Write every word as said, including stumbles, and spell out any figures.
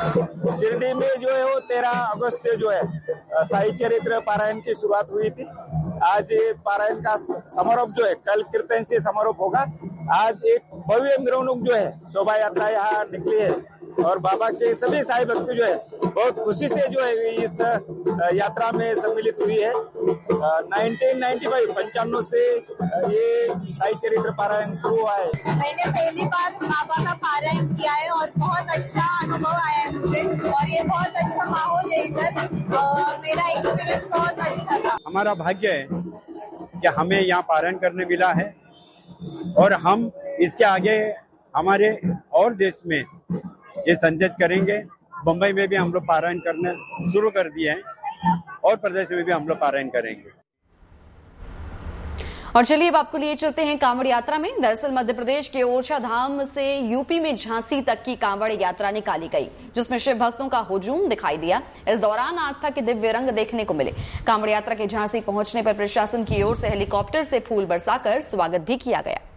शिरडी में जो है वो तेरह अगस्त से जो है साई चरित्र पारायण की शुरुआत हुई थी। आज पारायण का समारोह जो है, कल कीर्तन से समारोह होगा। आज एक भव्य मिरवणुक जो है शोभा यात्रा यहाँ निकली है और बाबा के सभी साई भक्त जो है बहुत खुशी से जो है इस यात्रा में सम्मिलित हुई है। नाइनटीन नाइंटी फाइव पंचानवे से ये साई चरित्र पारायण शुरू हुआ है। मैंने पहली बार बाबा का पारायण किया है और बहुत अच्छा अनुभव आया है मुझे और ये बहुत अच्छा माहौल है इधर। मेरा एक्सपीरियंस बहुत अच्छा था। हमारा भाग्य है कि हमें यहाँ पारायण करने मिला है और हम इसके आगे हमारे और देश में ये संदेश करेंगे। मुंबई में भी हम लोग पारायण करना शुरू कर दिए हैं और प्रदेश में भी हम लोग पारायण करेंगे। और चलिए अब आपको लिए चलते हैं कांवड़ यात्रा में। दरअसल मध्य प्रदेश के ओरछा धाम से यूपी में झांसी तक की कांवड़ यात्रा निकाली गई, जिसमें शिव भक्तों का हुजूम दिखाई दिया। इस दौरान आस्था के दिव्य रंग देखने को मिले। कांवड़ यात्रा के झांसी पहुंचने पर प्रशासन की ओर से हेलीकॉप्टर से फूल बरसाकर स्वागत भी किया गया।